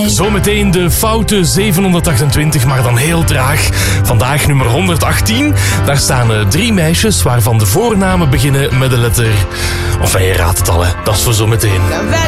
Zometeen de foute 728, maar dan heel traag. Vandaag nummer 118. Daar staan 3 meisjes waarvan de voornamen beginnen met de letter... Enfin, je raadt het al, hè. Dat is voor zometeen.